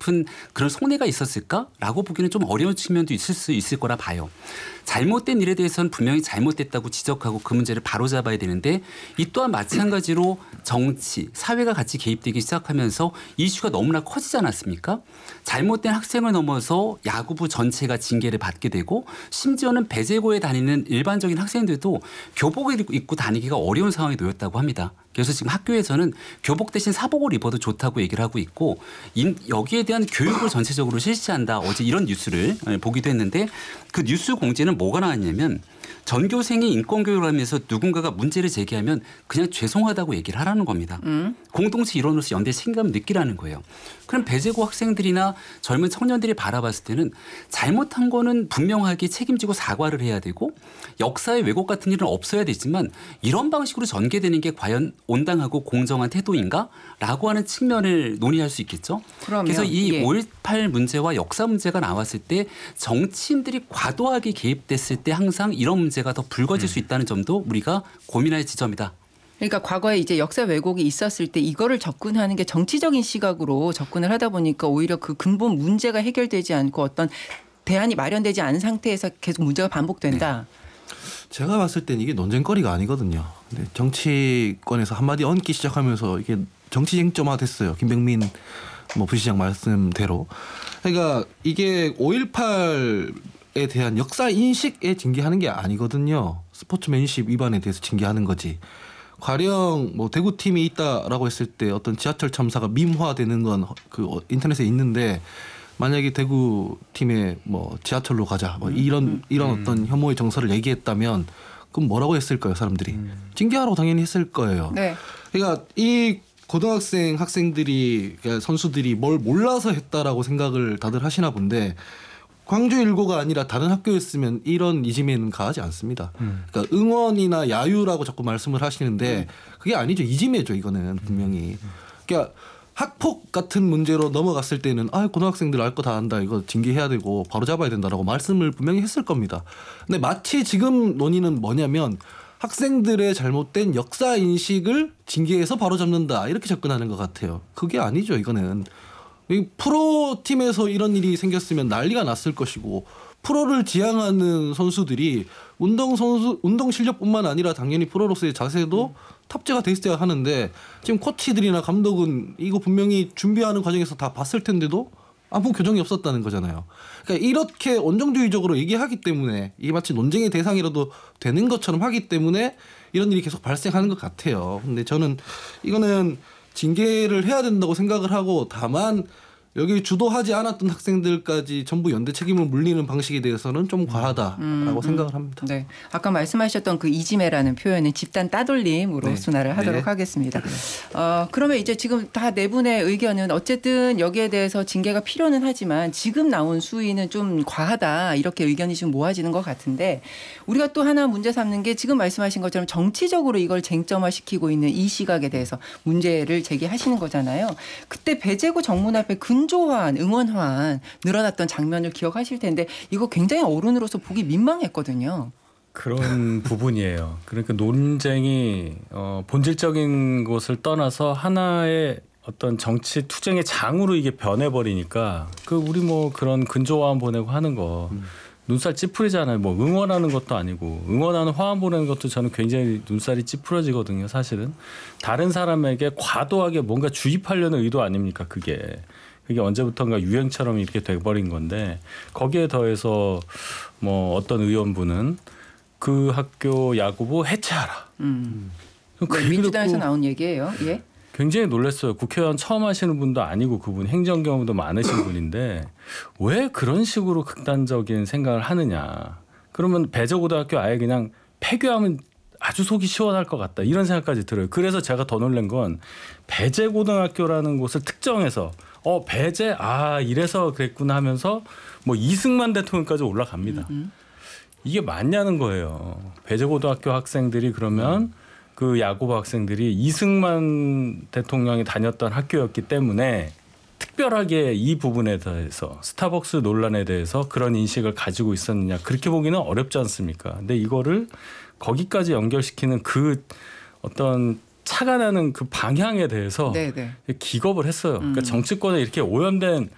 깊은 그런 손해가 있었을까라고 보기는 좀 어려운 측면도 있을 수 있을 거라 봐요. 잘못된 일에 대해서는 분명히 잘못됐다고 지적하고 그 문제를 바로잡아야 되는데 이 또한 마찬가지로 정치, 사회가 같이 개입되기 시작하면서 이슈가 너무나 커지지 않았습니까? 잘못된 학생을 넘어서 야구부 전체가 징계를 받게 되고 심지어는 배제고에 다니는 일반적인 학생들도 교복을 입고 다니기가 어려운 상황에 놓였다고 합니다. 그래서 지금 학교에서는 교복 대신 사복을 입어도 좋다고 얘기를 하고 있고 여기에 대한 교육을 전체적으로 실시한다. 어제 이런 뉴스를 보기도 했는데 그 뉴스 공지는 뭐가 나왔냐면 전교생이 인권교육을 하면서 누군가가 문제를 제기하면 그냥 죄송하다고 얘기를 하라는 겁니다. 공동체 일원으로서 연대 책임감을 느끼라는 거예요. 그럼 배제고 학생들이나 젊은 청년들이 바라봤을 때는 잘못한 거는 분명하게 책임지고 사과를 해야 되고 역사의 왜곡 같은 일은 없어야 되지만 이런 방식으로 전개되는 게 과연 온당하고 공정한 태도인가? 라고 하는 측면을 논의할 수 있겠죠. 그래서 이 5.18 문제와 역사 문제가 나왔을 때 정치인들이 과도하게 개입됐을 때 항상 이런 문제가 더 불거질 수 있다는 점도 우리가 고민할 지점이다. 그러니까 과거에 이제 역사 왜곡이 있었을 때 이거를 접근하는 게 정치적인 시각으로 접근을 하다 보니까 오히려 그 근본 문제가 해결되지 않고 어떤 대안이 마련되지 않은 상태에서 계속 문제가 반복된다. 네. 제가 봤을 땐 이게 논쟁거리가 아니거든요. 근데 정치권에서 한마디 얹기 시작하면서 이게 정치 쟁점화 됐어요. 김병민 부시장 말씀대로. 그러니까 이게 5.18에 대한 역사 인식에 징계하는 게 아니거든요. 스포츠맨십 위반에 대해서 징계하는 거지. 가령 대구팀이 있다라고 했을 때 어떤 지하철 참사가 밈화되는 건 그 인터넷에 있는데 만약에 대구 팀에 지하철로 가자 이런 어떤 혐오의 정서를 얘기했다면 그럼 뭐라고 했을까요, 사람들이? 징계하라고 당연히 했을 거예요. 네. 그러니까 이 고등학생 학생들이 그러니까 선수들이 뭘 몰라서 했다라고 생각을 다들 하시나 본데 광주 일고가 아니라 다른 학교였으면 이런 이지매는 가하지 않습니다. 그러니까 응원이나 야유라고 자꾸 말씀을 하시는데 그게 아니죠. 이지매죠, 이거는 분명히. 그러니까 학폭 같은 문제로 넘어갔을 때는 고등학생들 알 거 다 안다. 이거 징계해야 되고 바로 잡아야 된다라고 말씀을 분명히 했을 겁니다. 근데 마치 지금 논의는 뭐냐면 학생들의 잘못된 역사 인식을 징계해서 바로 잡는다. 이렇게 접근하는 것 같아요. 그게 아니죠, 이거는. 프로팀에서 이런 일이 생겼으면 난리가 났을 것이고 프로를 지향하는 선수들이 운동 실력뿐만 아니라 당연히 프로로서의 자세도 탑재가 돼 있어야 하는데 지금 코치들이나 감독은 이거 분명히 준비하는 과정에서 다 봤을 텐데도 아무 교정이 없었다는 거잖아요. 그러니까 이렇게 온정주의적으로 얘기하기 때문에 이게 마치 논쟁의 대상이라도 되는 것처럼 하기 때문에 이런 일이 계속 발생하는 것 같아요. 근데 저는 이거는 징계를 해야 된다고 생각을 하고 다만 여기 주도하지 않았던 학생들까지 전부 연대 책임을 물리는 방식에 대해서는 좀 과하다라고 생각을 합니다. 네, 아까 말씀하셨던 그 이지매라는 표현은 집단 따돌림으로 순화를 하도록 하겠습니다. 그러면 이제 지금 다 네 분의 의견은 어쨌든 여기에 대해서 징계가 필요는 하지만 지금 나온 수위는 좀 과하다 이렇게 의견이 지금 모아지는 것 같은데 우리가 또 하나 문제 삼는 게 지금 말씀하신 것처럼 정치적으로 이걸 쟁점화시키고 있는 이 시각에 대해서 문제를 제기하시는 거잖아요. 그때 배제고 정문 앞에 근조화한 응원화한 늘어났던 장면을 기억하실 텐데 이거 굉장히 어른으로서 보기 민망했거든요. 그런 부분이에요. 그러니까 논쟁이 본질적인 것을 떠나서 하나의 어떤 정치 투쟁의 장으로 이게 변해버리니까 우리 그런 근조화한 보내고 하는 거 눈살 찌푸리잖아요. 응원하는 것도 아니고 응원하는 화환 보내는 것도 저는 굉장히 눈살이 찌푸려지거든요. 사실은 다른 사람에게 과도하게 뭔가 주입하려는 의도 아닙니까? 그게 언제부턴가 유행처럼 이렇게 돼버린 건데 거기에 더해서 어떤 의원분은 그 학교 야구부 해체하라. 민주당에서 나온 얘기예요. 예? 굉장히 놀랐어요. 국회의원 처음 하시는 분도 아니고 그분 행정 경험도 많으신 분인데 왜 그런 식으로 극단적인 생각을 하느냐. 그러면 배저고등학교 아예 그냥 폐교하면 아주 속이 시원할 것 같다. 이런 생각까지 들어요. 그래서 제가 더 놀란 건 배제고등학교라는 곳을 특정해서 배제 이래서 그랬구나 하면서 이승만 대통령까지 올라갑니다. 이게 맞냐는 거예요. 배제고등학교 학생들이 그러면 그 야구부 학생들이 이승만 대통령이 다녔던 학교였기 때문에 특별하게 이 부분에 대해서 스타벅스 논란에 대해서 그런 인식을 가지고 있었느냐 그렇게 보기는 어렵지 않습니까? 근데 이거를 거기까지 연결시키는 그 어떤 차가 나는 그 방향에 대해서 기겁을 했어요. 그러니까 정치권에 이렇게 오염된